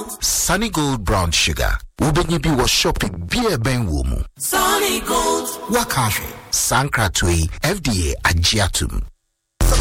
Sunny Gold brown sugar. Ubenye bi was shopping beer ben womu. Sunny Gold. Wakafe. Sankratwe FDA Ajiatum.